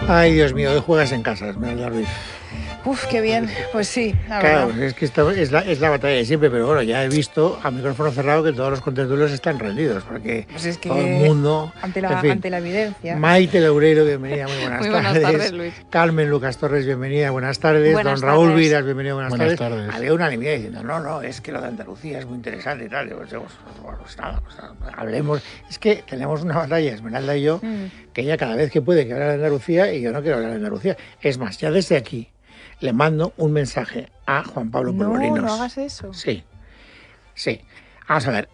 Ay, Dios mío, hoy juegas en casa, Esmeralda Ruiz. Uf, qué bien. Pues sí, la Claro, verdad. es que esta es la batalla de siempre, pero bueno, ya he visto a micrófono cerrado que todos los contertulios están rendidos, porque Pues es que todo el mundo, ante en fin. la evidencia. Maite Loureiro, bienvenida, muy buenas Muy tardes. buenas tardes, Luis. Carmen Lucas Torres, bienvenida, buenas tardes. Buenas Don Raúl tardes. Viras, bienvenido, buenas tardes. Había una unanimidad diciendo, no, es que lo de Andalucía es muy interesante y tal. Pues nada, hablemos. Es que tenemos una batalla, Esmeralda y yo, que ella cada vez que puede que habla de Andalucía y yo no quiero hablar de Andalucía. Es más, ya desde aquí le mando un mensaje a Juan Pablo Polvorinos. No hagas eso. Sí. Vamos a ver.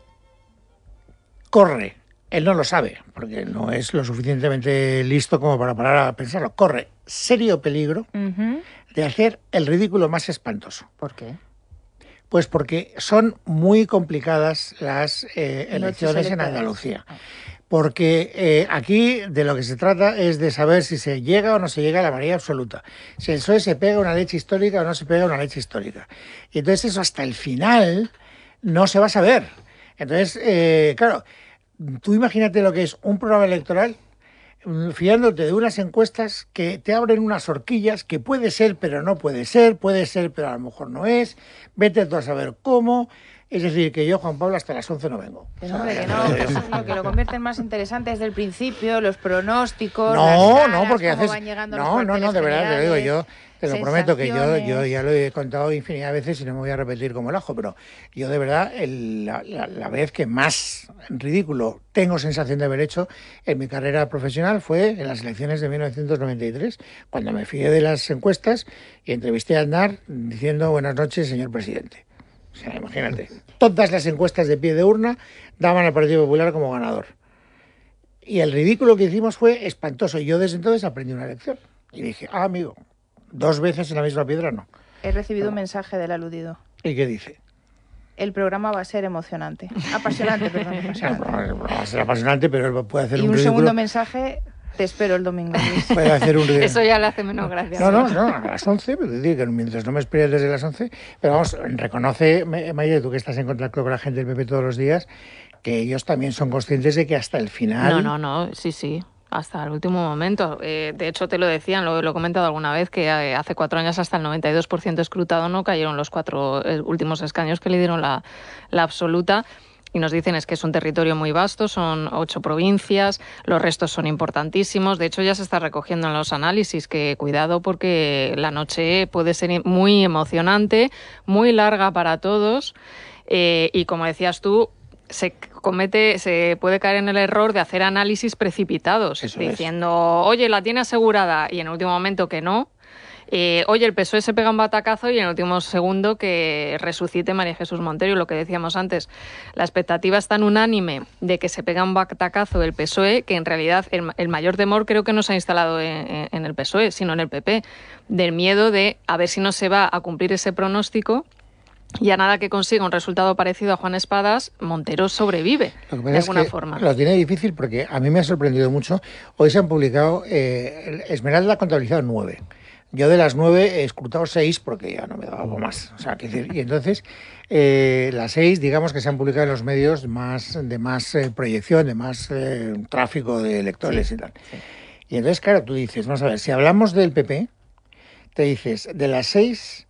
Corre. Él no lo sabe, porque no es lo suficientemente listo como para parar a pensarlo. Corre serio peligro de hacer el ridículo más espantoso. ¿Por qué? Pues porque son muy complicadas las elecciones en Andalucía. Porque aquí de lo que se trata es de saber si se llega o no se llega a la mayoría absoluta. Si el PSOE se pega una leche histórica o no se pega una leche histórica. Y entonces eso hasta el final no se va a saber. Entonces, claro, tú imagínate lo que es un programa electoral fiándote de unas encuestas que te abren unas horquillas que puede ser pero no puede ser pero a lo mejor no es, vete tú a saber cómo. Es decir, que yo, Juan Pablo, hasta las 11 no vengo. Que no, hombre, que no, eso es lo que lo convierte en más interesante desde el principio, los pronósticos, No, las caras, no, porque cómo haces... van llegando No, los de verdad, te lo digo, yo te lo prometo que sensaciones. yo ya lo he contado infinidad de veces y no me voy a repetir como el ajo, pero yo de verdad, la vez que más ridículo tengo sensación de haber hecho en mi carrera profesional fue en las elecciones de 1993, cuando me fié de las encuestas y entrevisté a Aznar diciendo buenas noches, señor presidente. O sea, imagínate. Todas las encuestas de pie de urna daban al Partido Popular como ganador. Y el ridículo que hicimos fue espantoso. Y yo desde entonces aprendí una lección. Y dije, amigo, 2 veces en la misma piedra no. He recibido un mensaje del aludido. ¿Y qué dice? El programa va a ser emocionante. Apasionante, perdón. Va a ser apasionante, pero él puede hacer Y un un ridículo. segundo mensaje, te espero el domingo, Luis. Puede hacer un ridículo. Eso ya le hace menos gracia. No, a las 11, pero decir que mientras no me esperes desde las 11, pero vamos, reconoce, Maite, tú que estás en contacto con la gente del PP todos los días, que ellos también son conscientes de que hasta el final... No, sí, hasta el último momento. De hecho, te lo decían, lo he comentado alguna vez, que hace 4 años hasta el 92% escrutado no cayeron los 4 últimos escaños que le dieron la absoluta. Y nos dicen es que es un territorio muy vasto, son 8 provincias, los restos son importantísimos. De hecho, ya se está recogiendo en los análisis que cuidado porque la noche puede ser muy emocionante, muy larga para todos. Y como decías tú, se puede caer en el error de hacer análisis precipitados, diciendo, oye, la tiene asegurada, y en el último momento que no. Oye, el PSOE se pega un batacazo y en el último segundo que resucite María Jesús Montero. Y lo que decíamos antes, la expectativa es tan unánime de que se pega un batacazo el PSOE que en realidad el mayor temor creo que no se ha instalado en el PSOE, sino en el PP, del miedo de a ver si no se va a cumplir ese pronóstico. Y a nada que consiga un resultado parecido a Juan Espadas, Montero sobrevive de alguna forma. Lo tiene difícil porque a mí me ha sorprendido mucho. Hoy se han publicado, Esmeralda ha contabilizado 9. Yo de las 9 he escrutado 6 porque ya no me daba algo más. O sea, y entonces las 6, digamos que se han publicado en los medios de más proyección, de más tráfico de lectores y tal. Sí. Y entonces, claro, tú dices, vamos a ver, si hablamos del PP, te dices, de las 6,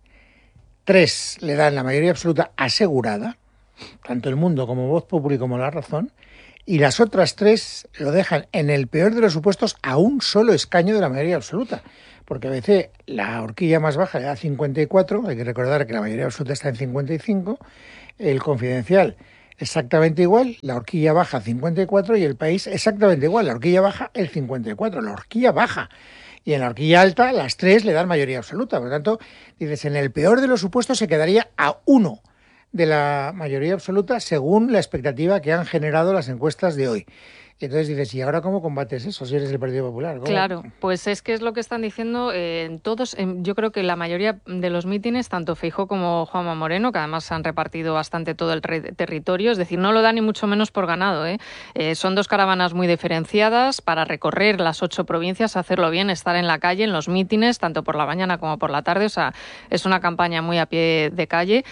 3 le dan la mayoría absoluta asegurada, tanto El Mundo como Voz Populi como La Razón, y las otras 3 lo dejan en el peor de los supuestos a un solo escaño de la mayoría absoluta. Porque a veces la horquilla más baja le da 54, hay que recordar que la mayoría absoluta está en 55, el Confidencial exactamente igual, la horquilla baja 54 y El País exactamente igual, la horquilla baja el 54, la horquilla baja. Y en la horquilla alta las 3 le dan mayoría absoluta. Por lo tanto, dices, en el peor de los supuestos se quedaría a 1 de la mayoría absoluta según la expectativa que han generado las encuestas de hoy. Y entonces dices, ¿y ahora cómo combates eso si eres el Partido Popular? ¿Cómo? Claro, pues es que es lo que están diciendo todos. Yo creo que la mayoría de los mítines, tanto Feijóo como Juanma Moreno, que además han repartido bastante todo el territorio, es decir, no lo dan ni mucho menos por ganado. Son 2 caravanas muy diferenciadas para recorrer las 8 provincias, hacerlo bien, estar en la calle, en los mítines, tanto por la mañana como por la tarde. O sea, es una campaña muy a pie de calle.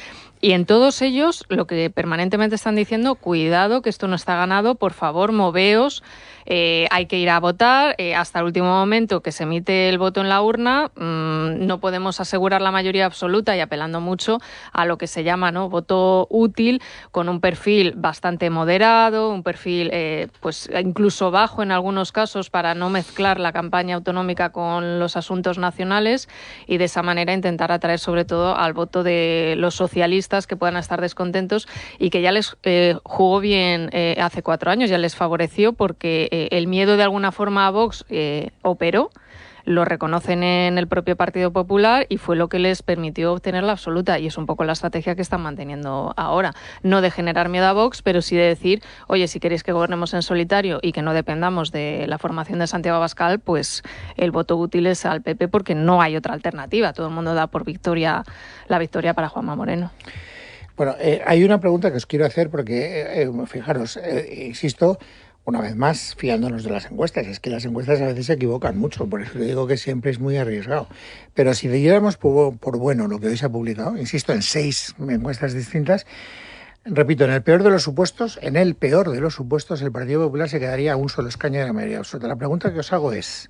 Y en todos ellos lo que permanentemente están diciendo, cuidado, que esto no está ganado, por favor, moveos, hay que ir a votar, hasta el último momento que se emite el voto en la urna, no podemos asegurar la mayoría absoluta y apelando mucho a lo que se llama, ¿no?, voto útil, con un perfil bastante moderado, un perfil pues incluso bajo en algunos casos para no mezclar la campaña autonómica con los asuntos nacionales y de esa manera intentar atraer sobre todo al voto de los socialistas que puedan estar descontentos y que ya les jugó bien hace 4 años, ya les favoreció porque el miedo de alguna forma a Vox operó, lo reconocen en el propio Partido Popular y fue lo que les permitió obtener la absoluta y es un poco la estrategia que están manteniendo ahora. No de generar miedo a Vox, pero sí de decir, oye, si queréis que gobernemos en solitario y que no dependamos de la formación de Santiago Abascal, pues el voto útil es al PP porque no hay otra alternativa. Todo el mundo da por la victoria para Juanma Moreno. Bueno, hay una pregunta que os quiero hacer porque, fijaros, insisto, una vez más, fiándonos de las encuestas. Es que las encuestas a veces se equivocan mucho, por eso digo que siempre es muy arriesgado. Pero si diéramos por bueno lo que hoy se ha publicado, insisto, en 6 encuestas distintas, repito, en el peor de los supuestos, el Partido Popular se quedaría a un solo escaño de la mayoría absoluta. La pregunta que os hago es,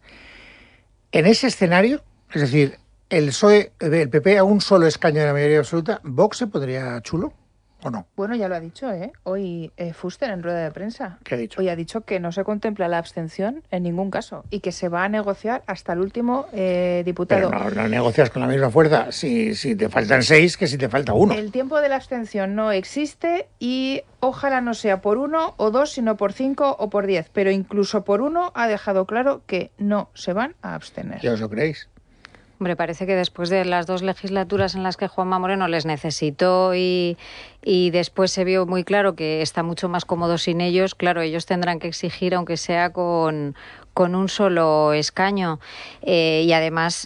en ese escenario, es decir, el PSOE, el PP a un solo escaño de la mayoría absoluta, ¿Vox se pondría chulo o no? Bueno, ya lo ha dicho, hoy Fuster en rueda de prensa. ¿Qué ha dicho? Hoy ha dicho que no se contempla la abstención en ningún caso y que se va a negociar hasta el último diputado. Pero no negocias con la misma fuerza si te faltan 6 que si te falta 1. El tiempo de la abstención no existe y ojalá no sea por 1 o 2, sino por 5 o por 10. Pero incluso por 1 ha dejado claro que no se van a abstener. ¿Ya os lo creéis? Hombre, parece que después de las 2 legislaturas en las que Juanma Moreno les necesitó y después se vio muy claro que está mucho más cómodo sin ellos, claro, ellos tendrán que exigir, aunque sea con un solo escaño. Y además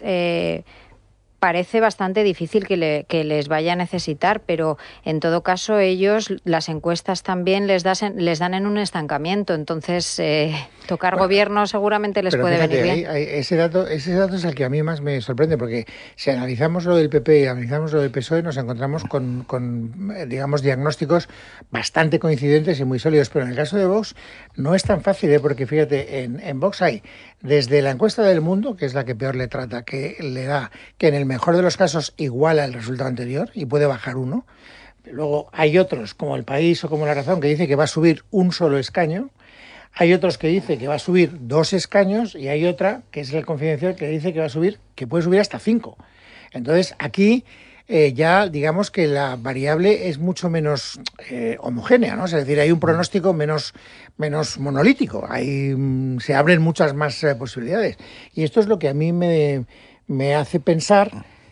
parece bastante difícil que les vaya a necesitar, pero en todo caso ellos, las encuestas también les dan en un estancamiento, entonces tocar gobierno seguramente les puede venir bien. Ese dato es el que a mí más me sorprende, porque si analizamos lo del PP y analizamos lo del PSOE nos encontramos con digamos, diagnósticos bastante coincidentes y muy sólidos, pero en el caso de Vox no es tan fácil, porque fíjate, en Vox hay desde la encuesta del Mundo, que es la que peor le trata, que le da que en el mejor de los casos iguala el resultado anterior y puede bajar 1. Luego hay otros, como El País o como La Razón, que dice que va a subir un solo escaño. Hay otros que dice que va a subir 2 escaños y hay otra, que es el Confidencial, que dice que puede subir hasta 5. Entonces, aquí ya digamos que la variable es mucho menos homogénea, ¿no? Es decir, hay un pronóstico menos monolítico, se abren muchas más posibilidades. Y esto es lo que a mí me hace pensar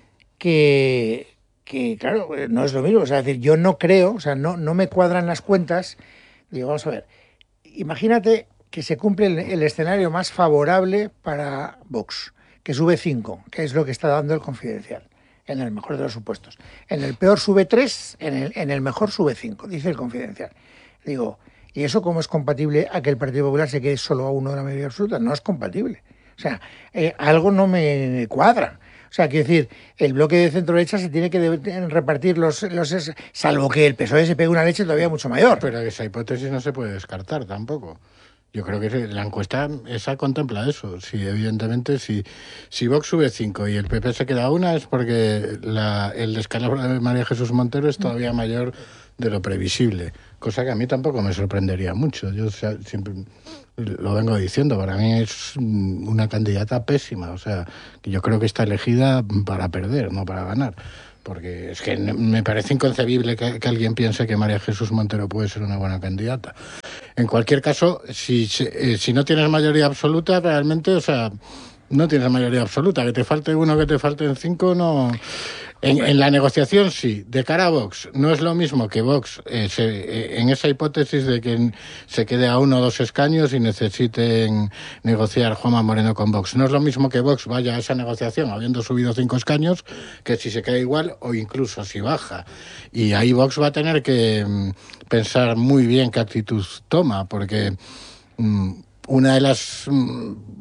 que claro, no es lo mismo. O sea, es decir, yo no creo, o sea, no me cuadran las cuentas. Digo, vamos a ver, imagínate que se cumple el escenario más favorable para Vox, que sube 5, que es lo que está dando el Confidencial, en el mejor de los supuestos. En el peor sube 3, en el mejor sube 5, dice el Confidencial. Digo, ¿y eso cómo es compatible a que el Partido Popular se quede solo a 1 de la mayoría absoluta? No es compatible. O sea, algo no me cuadra. O sea, quiero decir, el bloque de centro-derecha se tiene que repartir salvo que el PSOE se pegue una leche todavía mucho mayor. Pero esa hipótesis no se puede descartar tampoco. Yo creo que la encuesta esa contempla eso. Sí, evidentemente, si Vox sube 5 y el PP se queda 1 es porque el descalabro de María Jesús Montero es todavía mayor de lo previsible, cosa que a mí tampoco me sorprendería mucho. Yo siempre lo vengo diciendo, para mí es una candidata pésima, o sea, que yo creo que está elegida para perder, no para ganar. Porque es que me parece inconcebible que alguien piense que María Jesús Montero puede ser una buena candidata. En cualquier caso, si no tienes mayoría absoluta, realmente, o sea, no tienes mayoría absoluta. Que te falte 1, que te falten 5, no. En la negociación sí. De cara a Vox, no es lo mismo que Vox, en esa hipótesis de que se quede a 1 o 2 escaños y necesiten negociar Juanma Moreno con Vox. No es lo mismo que Vox vaya a esa negociación habiendo subido 5 escaños que si se queda igual o incluso si baja. Y ahí Vox va a tener que pensar muy bien qué actitud toma, porque una de las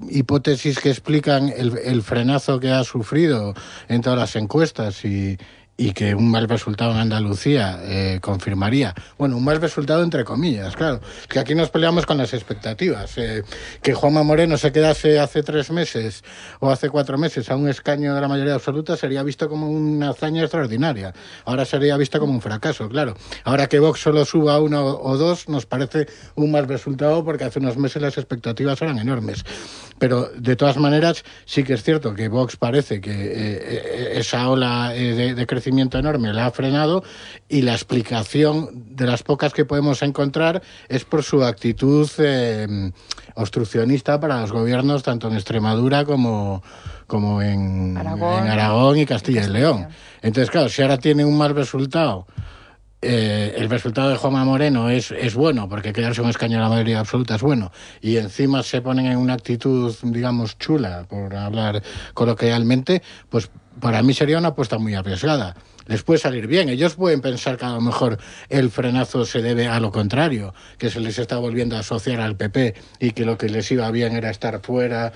hipótesis que explican el frenazo que ha sufrido en todas las encuestas y y que un mal resultado en Andalucía confirmaría, bueno, un mal resultado entre comillas, claro, que aquí nos peleamos con las expectativas, que Juanma Moreno se quedase hace 3 meses o hace 4 meses a un escaño de la mayoría absoluta sería visto como una hazaña extraordinaria, ahora sería visto como un fracaso, claro, ahora que Vox solo suba 1 o 2 nos parece un mal resultado porque hace unos meses las expectativas eran enormes, pero de todas maneras sí que es cierto que Vox parece que esa ola de crecimiento enorme la ha frenado y la explicación de las pocas que podemos encontrar es por su actitud obstruccionista para los gobiernos tanto en Extremadura como en Aragón y Castilla y León. Entonces, claro, si ahora tiene un mal resultado, el resultado de Juanma Moreno es bueno, porque quedarse un escaño en la mayoría absoluta es bueno, y encima se ponen en una actitud, digamos, chula, por hablar coloquialmente, pues para mí sería una apuesta muy arriesgada. Les puede salir bien. Ellos pueden pensar que a lo mejor el frenazo se debe a lo contrario, que se les está volviendo a asociar al PP y que lo que les iba bien era estar fuera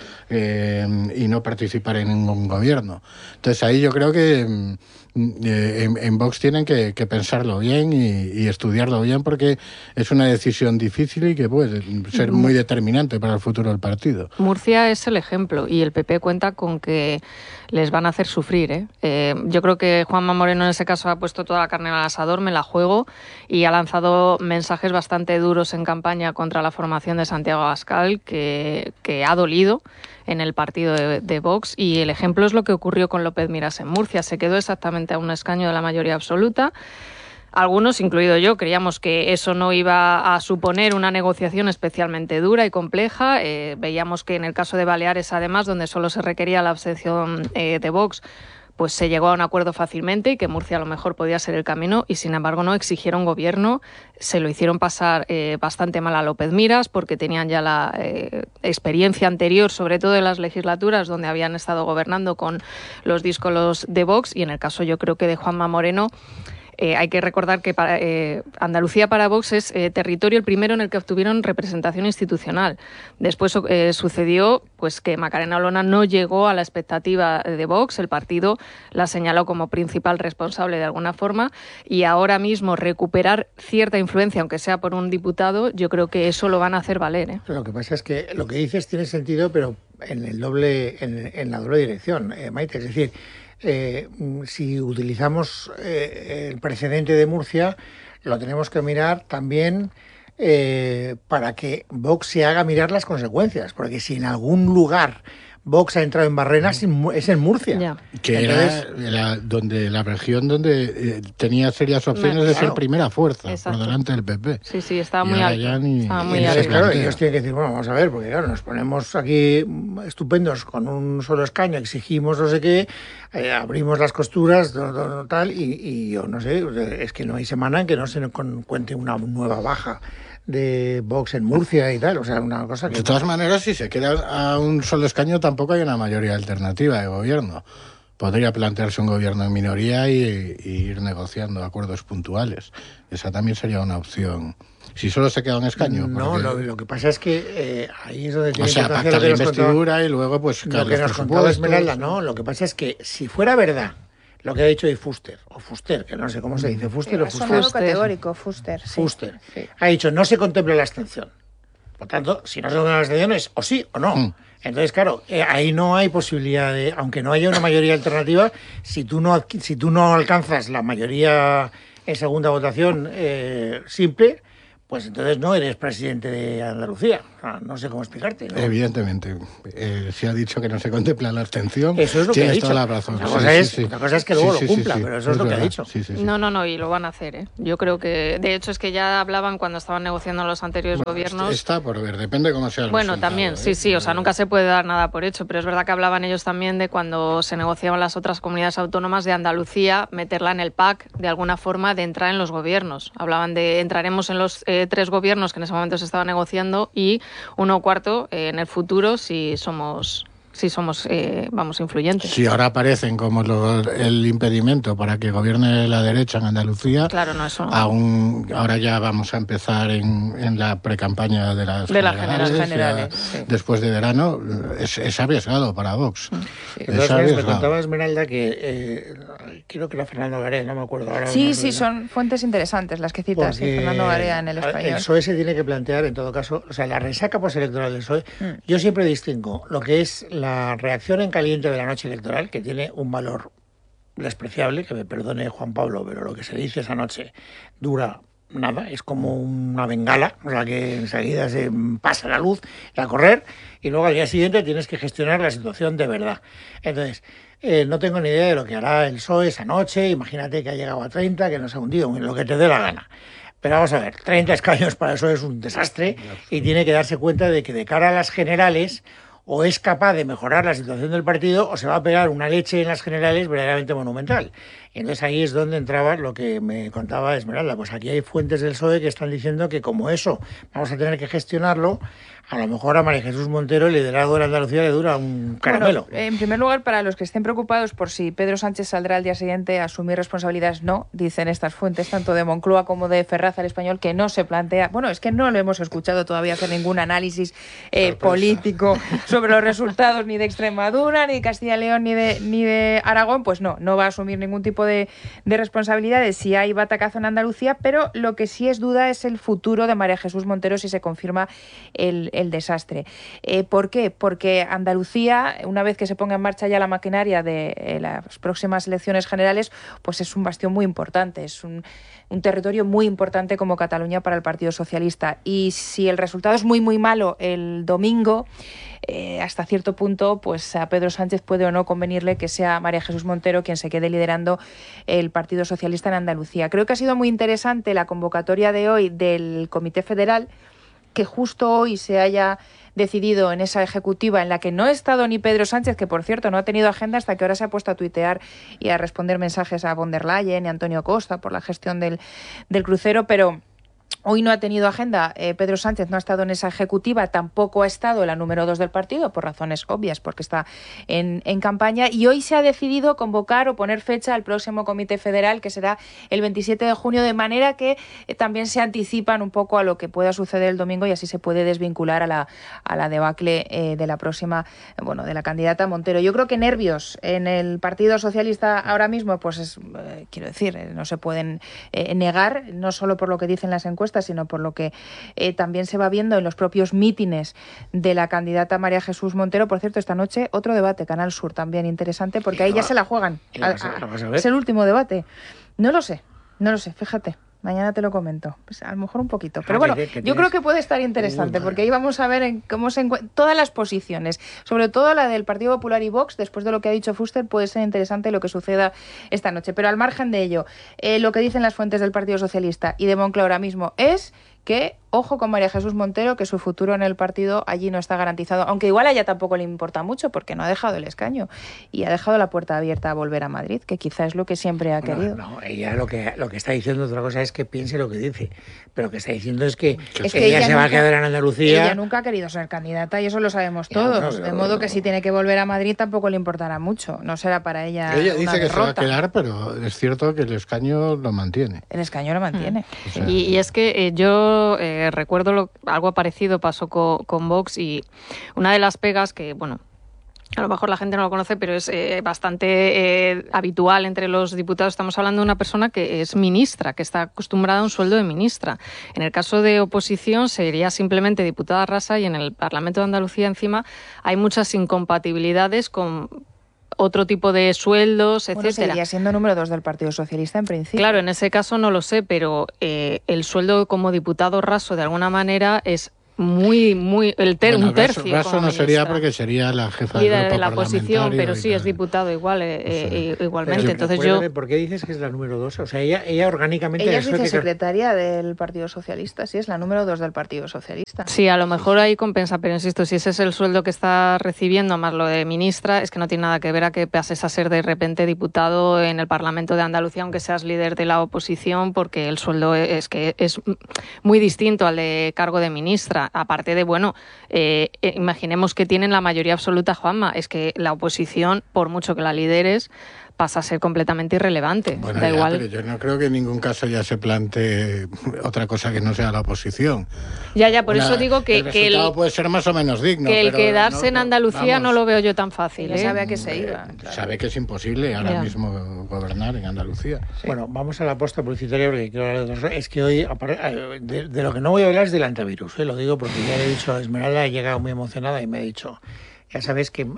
y no participar en ningún gobierno. Entonces ahí yo creo que en Vox tienen que pensarlo bien y estudiarlo bien porque es una decisión difícil y que puede ser muy determinante para el futuro del partido. Murcia es el ejemplo y el PP cuenta con que les van a hacer sufrir, ¿eh? Yo creo que Juanma Moreno en ese caso ha puesto toda la carne al asador, me la juego, y ha lanzado mensajes bastante duros en campaña contra la formación de Santiago Abascal que ha dolido en el partido de Vox, y el ejemplo es lo que ocurrió con López Miras en Murcia. Se quedó exactamente a un escaño de la mayoría absoluta. Algunos, incluido yo, creíamos que eso no iba a suponer una negociación especialmente dura y compleja. Veíamos que en el caso de Baleares, además, donde solo se requería la abstención de Vox, pues se llegó a un acuerdo fácilmente y que Murcia a lo mejor podía ser el camino, y sin embargo no exigieron gobierno, se lo hicieron pasar bastante mal a López Miras porque tenían ya la experiencia anterior, sobre todo en las legislaturas donde habían estado gobernando con los díscolos de Vox, y en el caso yo creo que de Juanma Moreno, hay que recordar que Andalucía para Vox es territorio el primero en el que obtuvieron representación institucional. Después sucedió pues que Macarena Olona no llegó a la expectativa de Vox, el partido la señaló como principal responsable de alguna forma, y ahora mismo recuperar cierta influencia, aunque sea por un diputado, yo creo que eso lo van a hacer valer, ¿eh? Lo que pasa es que lo que dices tiene sentido, pero en la doble dirección, Maite, es decir, si utilizamos el precedente de Murcia, lo tenemos que mirar también para que Vox se haga mirar las consecuencias, porque si en algún lugar Vox ha entrado en barrenas, es en Murcia. Ya. Que entonces, era la región donde tenía serias opciones de ser primera fuerza, por delante del PP. Sí, sí, estaba muy alto. Estaba muy alto. Claro, ellos tienen que decir, bueno, vamos a ver, porque claro, nos ponemos aquí estupendos con un solo escaño, exigimos no sé qué, abrimos las costuras, tal, y yo no sé, es que no hay semana en que no se cuente una nueva baja de Vox en Murcia y tal, o sea, una cosa que... De todas maneras, si se queda a un solo escaño, tampoco hay una mayoría alternativa de gobierno. Podría plantearse un gobierno en minoría y ir negociando acuerdos puntuales. Esa también sería una opción. Si solo se queda un escaño. No, lo que pasa es que ahí es donde tiene que pactar la investidura y luego pues... Lo que nos contaba Esmeralda, no, lo que pasa es que si fuera verdad lo que ha dicho hoy Fuster, que no sé cómo se dice, Fuster o Fuster. Es categórico, Fuster. Sí. Fuster. Sí. Ha dicho, no se contempla la abstención. Por tanto, si no se contempla la abstención es o sí o no. Entonces, claro, ahí no hay posibilidad de, aunque no haya una mayoría alternativa, si tú no alcanzas la mayoría en segunda votación simple, pues entonces no eres presidente de Andalucía. O sea, no sé cómo explicarte, ¿no? Evidentemente. Si ha dicho que no se contempla la abstención, eso es lo que ha dicho. Toda la razón. Otra cosa es que luego lo cumpla, pero eso es lo que ha dicho. No, y lo van a hacer, ¿eh? Yo creo que, de hecho, es que ya hablaban cuando estaban negociando los anteriores gobiernos. Está por ver, depende cómo sea el resultado, también, sí, o sea, nunca se puede dar nada por hecho, pero es verdad que hablaban ellos también de cuando se negociaban las otras comunidades autónomas de Andalucía, meterla en el PAC, de alguna forma, de entrar en los gobiernos. Hablaban de entraremos en los 3 gobiernos que en ese momento se estaba negociando y 1/4 en el futuro si si somos, influyentes. Si ahora aparecen como el impedimento para que gobierne la derecha en Andalucía, claro, no, eso no. Ahora ya vamos a empezar en la precampaña de las generales, sí. Después de verano, es arriesgado para Vox. Sí, me contaba Esmeralda que creo que era Fernando Garea, no me acuerdo ahora. Sí, son fuentes interesantes las que citas, Fernando Garea en El Español. El PSOE se tiene que plantear, en todo caso, o sea, la resaca postelectoral del PSOE, yo siempre distingo lo que es la reacción en caliente de la noche electoral, que tiene un valor despreciable, que me perdone Juan Pablo, pero lo que se dice esa noche dura nada, es como una bengala, o sea que enseguida se pasa la luz y a correr, y luego al día siguiente tienes que gestionar la situación de verdad. Entonces, no tengo ni idea de lo que hará el PSOE esa noche, imagínate que ha llegado a 30, que no se ha hundido, lo que te dé la gana. Pero vamos a ver, 30 escaños para eso es un desastre y tiene que darse cuenta de que de cara a las generales o es capaz de mejorar la situación del partido o se va a pegar una leche en las generales verdaderamente monumental. Y entonces ahí es donde entraba lo que me contaba Esmeralda. Pues aquí hay fuentes del PSOE que están diciendo que como eso vamos a tener que gestionarlo, a lo mejor a María Jesús Montero el liderazgo de la Andalucía le dura un caramelo. Bueno, en primer lugar, para los que estén preocupados por si Pedro Sánchez saldrá al día siguiente a asumir responsabilidades, no, dicen estas fuentes, tanto de Moncloa como de Ferraz, El Español, que no se plantea, bueno, es que no lo hemos escuchado todavía hacer ningún análisis político sobre los resultados ni de Extremadura, ni de Castilla y León, ni de Aragón, pues no va a asumir ningún tipo de responsabilidades si hay batacazo en Andalucía, pero lo que sí es duda es el futuro de María Jesús Montero si se confirma el desastre. ¿Por qué? Porque Andalucía, una vez que se ponga en marcha ya la maquinaria de las próximas elecciones generales, pues es un bastión muy importante, es un territorio muy importante como Cataluña para el Partido Socialista. Y si el resultado es muy, muy malo el domingo, hasta cierto punto, pues a Pedro Sánchez puede o no convenirle que sea María Jesús Montero quien se quede liderando el Partido Socialista en Andalucía. Creo que ha sido muy interesante la convocatoria de hoy del Comité Federal, que justo hoy se haya decidido en esa ejecutiva en la que no ha estado ni Pedro Sánchez, que por cierto no ha tenido agenda hasta que ahora se ha puesto a tuitear y a responder mensajes a von der Leyen y a Antonio Costa por la gestión del crucero, pero hoy no ha tenido agenda. Pedro Sánchez no ha estado en esa ejecutiva, tampoco ha estado en la número 2 del partido, por razones obvias, porque está en campaña, y hoy se ha decidido convocar o poner fecha al próximo Comité Federal, que será el 27 de junio, de manera que también se anticipan un poco a lo que pueda suceder el domingo y así se puede desvincular a la debacle de la próxima, de la candidata Montero. Yo creo que nervios en el Partido Socialista ahora mismo, pues quiero decir, no se pueden negar, no solo por lo que dicen las encuestas, sino por lo que también se va viendo en los propios mítines de la candidata María Jesús Montero. Por cierto, esta noche otro debate, Canal Sur, también interesante, porque ahí ya se la juegan. Es el último debate. No lo sé, fíjate. Mañana te lo comento. Pues a lo mejor un poquito. Pero bueno, yo creo que puede estar interesante, porque ahí vamos a ver cómo se encuentran todas las posiciones, sobre todo la del Partido Popular y Vox. Después de lo que ha dicho Fuster, puede ser interesante lo que suceda esta noche. Pero al margen de ello, lo que dicen las fuentes del Partido Socialista y de Moncloa ahora mismo es que, ojo con María Jesús Montero, que su futuro en el partido allí no está garantizado, aunque igual a ella tampoco le importa mucho, porque no ha dejado el escaño y ha dejado la puerta abierta a volver a Madrid, que quizá es lo que siempre ha querido. No, ella lo que está diciendo, otra cosa es que piense lo que dice, pero lo que está diciendo es que ella se nunca va a quedar en Andalucía. Ella nunca ha querido ser candidata y eso lo sabemos todos, de modo que si tiene que volver a Madrid tampoco le importará mucho, no será para ella Ella una dice que derrota. se va a quedar, pero es cierto que el escaño lo mantiene. El escaño lo mantiene. O sea, Y es que yo recuerdo algo parecido pasó con Vox, y una de las pegas que, a lo mejor la gente no lo conoce, pero es bastante habitual entre los diputados. Estamos hablando de una persona que es ministra, que está acostumbrada a un sueldo de ministra. En el caso de oposición sería simplemente diputada rasa, y en el Parlamento de Andalucía encima hay muchas incompatibilidades con otro tipo de sueldos, etcétera. Seguiría siendo número 2 del Partido Socialista en principio. Claro, en ese caso no lo sé, pero el sueldo como diputado raso de alguna manera es muy un tercio. Raso no sería, porque sería la jefa del grupo de la oposición, pero sí es diputado igualmente. Entonces ¿por qué dices que es la número 2? O sea, ella orgánicamente... Ella es vicesecretaria del Partido Socialista, sí, es la número 2 del Partido Socialista. Sí, a lo mejor ahí compensa, pero insisto, si ese es el sueldo que está recibiendo, más lo de ministra, es que no tiene nada que ver a que pases a ser de repente diputado en el Parlamento de Andalucía, aunque seas líder de la oposición, porque el sueldo es muy distinto al de cargo de ministra. aparte de, bueno, imaginemos que tienen la mayoría absoluta, Juanma, es que la oposición, por mucho que la lideres, pasa a ser completamente irrelevante. Bueno, da igual. Pero yo no creo que en ningún caso ya se plantee otra cosa que no sea la oposición. Ya, por eso digo que el resultado puede ser más o menos digno. Que el pero quedarse en Andalucía no lo veo yo tan fácil. Él sabe a qué se iba. Claro. Sabe que es imposible ahora mismo gobernar en Andalucía. Sí. Bueno, vamos a la aposta publicitaria porque quiero hablar de dos. Es que hoy, de lo que no voy a hablar es del antivirus. Lo digo porque ya le he dicho a Esmeralda, he llegado muy emocionada y me ha dicho... Ya sabes que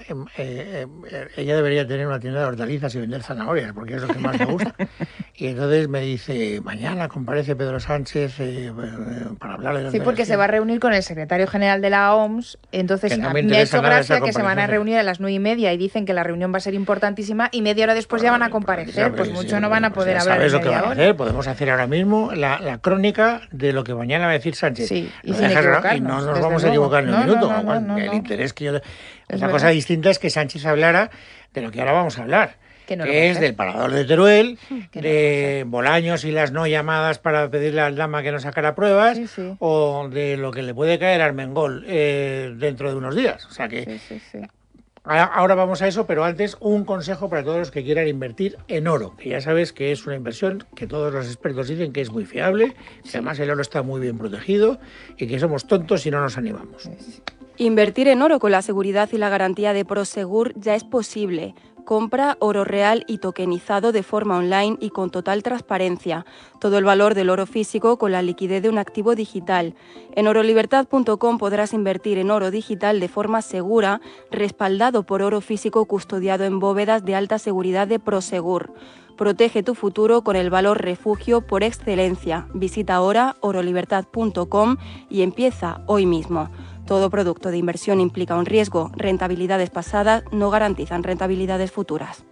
ella debería tener una tienda de hortalizas y vender zanahorias, porque es lo que más le gusta. Y entonces me dice, mañana comparece Pedro Sánchez para hablar de la... Sí, porque se va a reunir con el secretario general de la OMS. Entonces no a mí me ha hecho gracia que se van a reunir a las 9:30 y dicen que la reunión va a ser importantísima y media hora después ya van a comparecer. Pues mucho no van a poder hablar en lo que media van a hacer. Podemos hacer ahora mismo la crónica de lo que mañana va a decir Sánchez. Sí, y sin equivocarnos. Y no nos vamos a equivocar ni un minuto. El interés que yo... Otra cosa distinta es que Sánchez hablara de lo que ahora vamos a hablar, que es del parador de Teruel, de Bolaños y las no llamadas para pedirle al Dama que no sacara pruebas, o de lo que le puede caer a Armengol dentro de unos días. O sea que ahora vamos a eso, pero antes un consejo para todos los que quieran invertir en oro, que ya sabes que es una inversión que todos los expertos dicen que es muy fiable, que además el oro está muy bien protegido y que somos tontos si no nos animamos. Invertir en oro con la seguridad y la garantía de Prosegur ya es posible. Compra oro real y tokenizado de forma online y con total transparencia. Todo el valor del oro físico con la liquidez de un activo digital. En orolibertad.com podrás invertir en oro digital de forma segura, respaldado por oro físico custodiado en bóvedas de alta seguridad de Prosegur. Protege tu futuro con el valor refugio por excelencia. Visita ahora orolibertad.com y empieza hoy mismo. Todo producto de inversión implica un riesgo. Rentabilidades pasadas no garantizan rentabilidades futuras.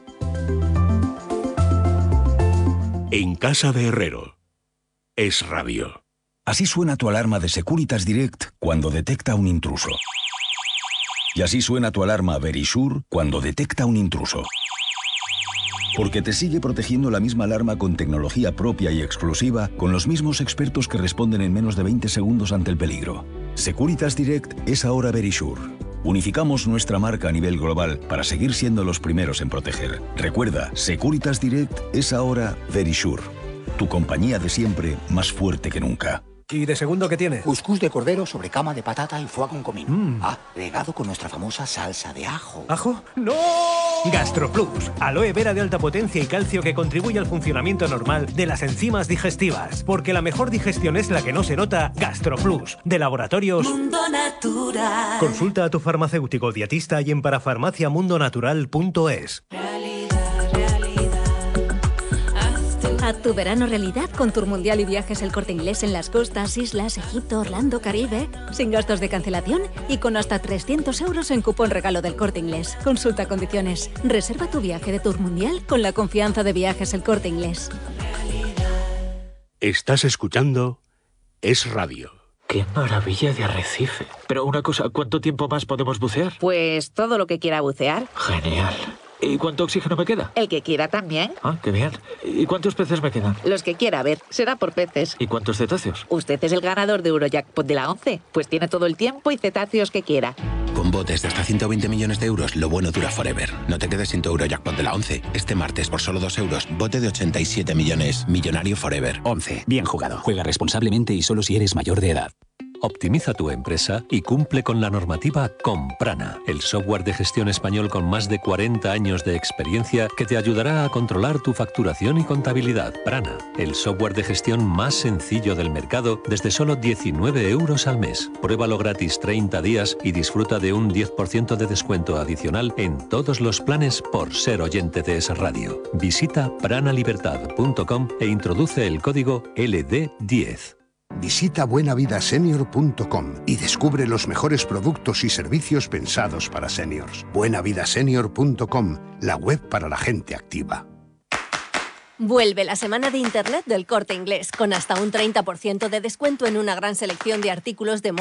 En casa de Herrero. Es radio. Así suena tu alarma de Securitas Direct cuando detecta un intruso. Y así suena tu alarma Verisure cuando detecta un intruso. Porque te sigue protegiendo la misma alarma con tecnología propia y exclusiva, con los mismos expertos que responden en menos de 20 segundos ante el peligro. Securitas Direct es ahora Verisure. Unificamos nuestra marca a nivel global para seguir siendo los primeros en proteger. Recuerda, Securitas Direct es ahora Verisure. Tu compañía de siempre más fuerte que nunca. ¿Y de segundo qué tiene? Cuscús de cordero sobre cama de patata y foie con comino. Regado con nuestra famosa salsa de ajo. ¿Ajo? ¡No! GastroPlus, aloe vera de alta potencia y calcio que contribuye al funcionamiento normal de las enzimas digestivas. Porque la mejor digestión es la que no se nota. GastroPlus, de Laboratorios Mundo Natural. Consulta a tu farmacéutico dietista y en parafarmaciamundonatural.es. Haz tu verano realidad con Tour Mundial y Viajes El Corte Inglés en las costas, islas, Egipto, Orlando, Caribe, sin gastos de cancelación y con hasta 300 euros en cupón regalo del Corte Inglés. Consulta condiciones. Reserva tu viaje de Tour Mundial con la confianza de Viajes El Corte Inglés. Estás escuchando Es Radio. ¡Qué maravilla de arrecife! Pero una cosa, ¿cuánto tiempo más podemos bucear? Pues todo lo que quiera bucear. Genial. ¿Y cuánto oxígeno me queda? El que quiera también. Ah, qué bien. ¿Y cuántos peces me quedan? Los que quiera, a ver, será por peces. ¿Y cuántos cetáceos? Usted es el ganador de Eurojackpot de la 11, pues tiene todo el tiempo y cetáceos que quiera. Con botes de hasta 120 millones de euros, lo bueno dura forever. No te quedes sin tu Eurojackpot de la 11. Este martes, por solo 2 euros, bote de 87 millones. Millonario forever. 11. Bien jugado. Juega responsablemente y solo si eres mayor de edad. Optimiza tu empresa y cumple con la normativa con Prana, el software de gestión español con más de 40 años de experiencia que te ayudará a controlar tu facturación y contabilidad. Prana, el software de gestión más sencillo del mercado desde solo 19 euros al mes. Pruébalo gratis 30 días y disfruta de un 10% de descuento adicional en todos los planes por ser oyente de Es Radio. Visita pranalibertad.com e introduce el código LD10. Visita buenavidasenior.com y descubre los mejores productos y servicios pensados para seniors. Buenavidasenior.com, la web para la gente activa. Vuelve la semana de Internet del Corte Inglés, con hasta un 30% de descuento en una gran selección de artículos de moda